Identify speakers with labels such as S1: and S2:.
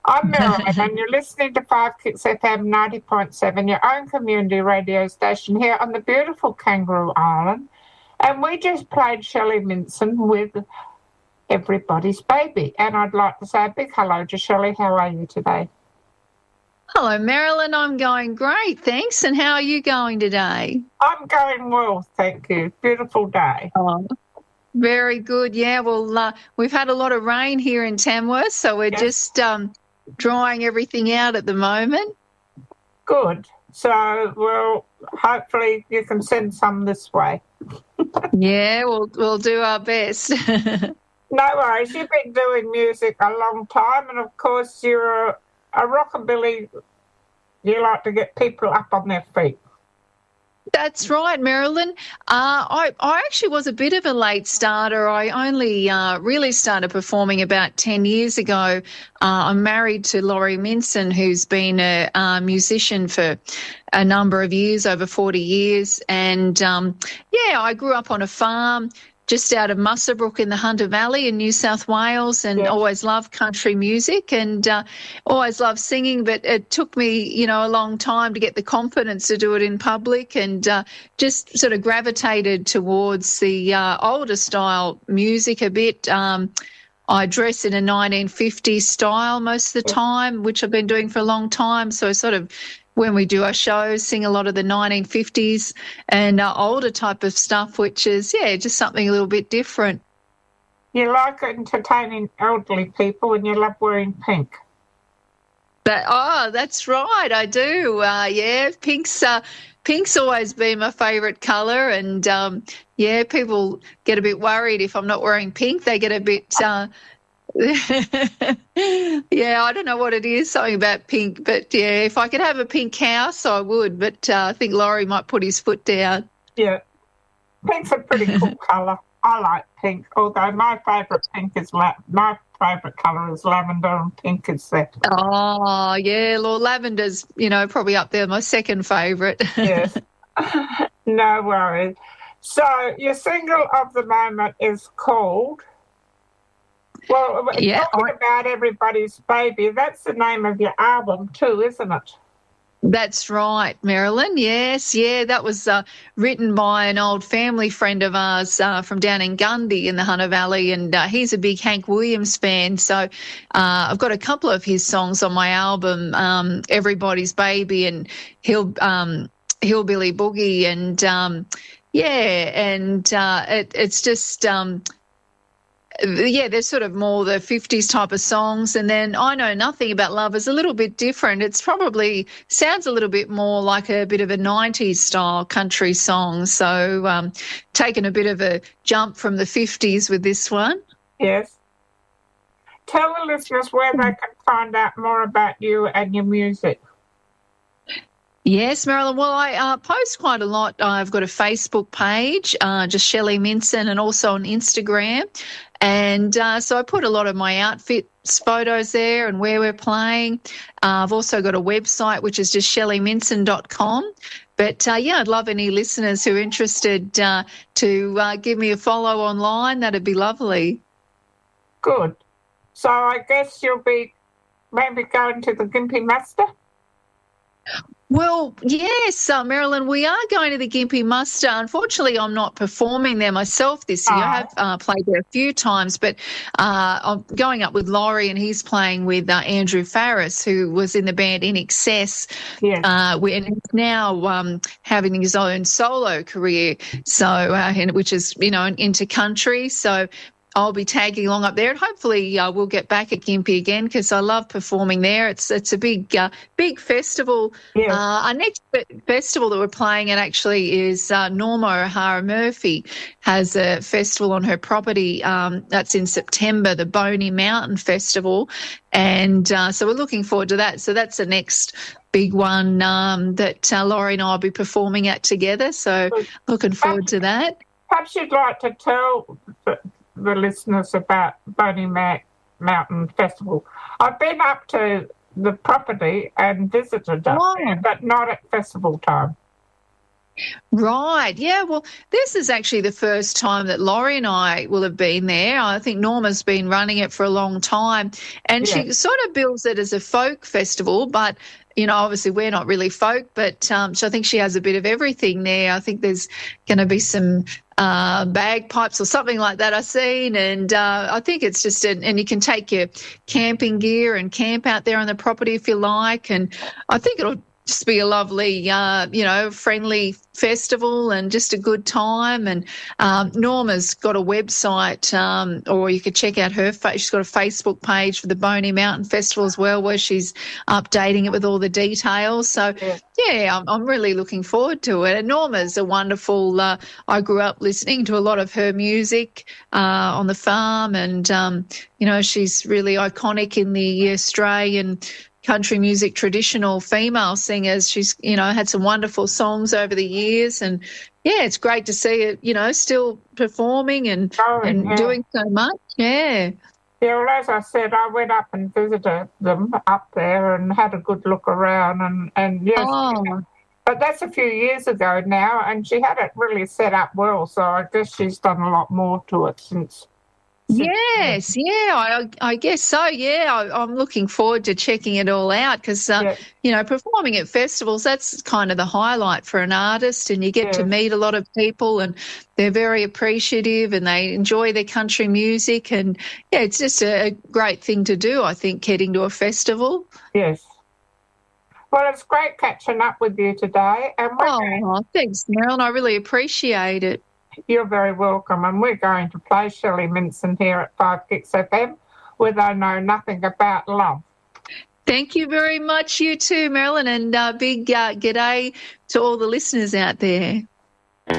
S1: I'm Marilyn, and you're listening to 5 Kicks FM 90.7, your own community radio station here on the beautiful Kangaroo Island. And we just played Shelley Minson with Everybody's Baby. And I'd like to say a big hello to Shelley. How are you today?
S2: Hello, Marilyn. I'm going great, thanks. And how are you going today?
S1: I'm going well, thank you. Beautiful day.
S2: Oh, very good. Yeah, well, we've had a lot of rain here in Tamworth, so we're just drying everything out at the moment.
S1: Good. So, well, hopefully you can send some this way.
S2: Yeah, we'll do our best.
S1: No worries. You've been doing music a long time, and of course you're a rockabilly. You like to get people up on their feet.
S2: That's right, Marilyn. I actually was a bit of a late starter. I only really started performing about 10 years ago. I'm married to Laurie Minson, who's been a musician for a number of years, over 40 years. And, I grew up on a farm just out of Muswellbrook in the Hunter Valley in New South Wales, and always loved country music and always loved singing, but it took me, a long time to get the confidence to do it in public, and just sort of gravitated towards the older style music a bit. I dress in a 1950s style most of the time, which I've been doing for a long time, so when we do our shows, sing a lot of the 1950s and older type of stuff, which is, just something a little bit different.
S1: You like entertaining elderly people and you love wearing pink.
S2: That's right, I do. Pink's always been my favourite colour, and, people get a bit worried if I'm not wearing pink. They get a bit... I don't know what it is, something about pink, but if I could have a pink house, I would, but I think Laurie might put his foot down.
S1: Yeah, pink's a pretty cool colour. I like pink, although my favourite colour is lavender, and pink is that.
S2: Oh, yeah, well, lavender's, probably up there, my second favourite.
S1: Yes, no worries. So your single of the moment is called... Well, talking about Everybody's Baby, that's the name of your album too, isn't it?
S2: That's right, Marilyn. Yes, that was written by an old family friend of ours from down in Gundy in the Hunter Valley, and he's a big Hank Williams fan. So I've got a couple of his songs on my album, Everybody's Baby and Hillbilly Boogie, and it's just... there's sort of more the 50s type of songs, and then I Know Nothing About Love is a little bit different. It's probably sounds a little bit more like a bit of a 90s style country song, so taking a bit of a jump from the 50s with this one.
S1: Yes. Tell the listeners where they can find out more about you and your music.
S2: Yes, Marilyn. Well, I post quite a lot. I've got a Facebook page, just Shelley Minson, and also on Instagram. And so I put a lot of my outfits photos there and where we're playing. I've also got a website, which is just shelleyminson.com. But, I'd love any listeners who are interested to give me a follow online. That'd be lovely.
S1: Good. So I guess you'll be maybe going to the Gympie Muster?
S2: Well, yes, Marilyn, we are going to the Gympie Muster. Unfortunately, I'm not performing there myself this year. I have played there a few times, but I'm going up with Laurie, and he's playing with Andrew Farris, who was in the band In Excess, and he's now having his own solo career, so which is, into country. So I'll be tagging along up there, and hopefully we'll get back at Gympie again, because I love performing there. It's a big festival. Yeah. Our next festival that we're playing at actually is Norma O'Hara Murphy has a festival on her property. That's in September, the Boney Mountain Festival, and so we're looking forward to that. So that's the next big one that Laurie and I will be performing at together. So looking forward to that.
S1: Perhaps you'd like to tell the listeners about Boney Mountain Festival. I've been up to the property and visited up there, but not at festival time.
S2: Right. Yeah. Well, this is actually the first time that Laurie and I will have been there. I think Norma's been running it for a long time, and
S1: Yeah.
S2: she sort of bills it as a folk festival, but obviously we're not really folk, but so I think she has a bit of everything there. I think there's going to be some bagpipes or something like that I've seen, and I think it's just and you can take your camping gear and camp out there on the property if you like, and I think it'll just be a lovely, friendly festival and just a good time. And Norma's got a website, or you could check out her. She's got a Facebook page for the Boney Mountain Festival as well, where she's updating it with all the details. So, yeah, I'm really looking forward to it. And Norma's a wonderful. I grew up listening to a lot of her music on the farm, and she's really iconic in the Australian country music traditional female singers. She's had some wonderful songs over the years, and yeah, it's great to see it still performing and doing so much. Yeah
S1: well, as I said, I went up and visited them up there and had a good look around, and yes. But that's a few years ago now, and she had it really set up well, so I guess she's done a lot more to it since.
S2: Yes, yeah, I guess so. Yeah, I'm looking forward to checking it all out because, performing at festivals, that's kind of the highlight for an artist, and you get to meet a lot of people, and they're very appreciative and they enjoy their country music, and yeah, it's just a great thing to do, I think, heading to a festival.
S1: Yes. Well, it's great catching up with you today. And
S2: thanks, Marilyn. I really appreciate it.
S1: You're very welcome, and we're going to play Shelley Minson here at 5 Kicks FM with I Know Nothing About Love.
S2: Thank you very much, you too, Marilyn, and big g'day to all the listeners out there.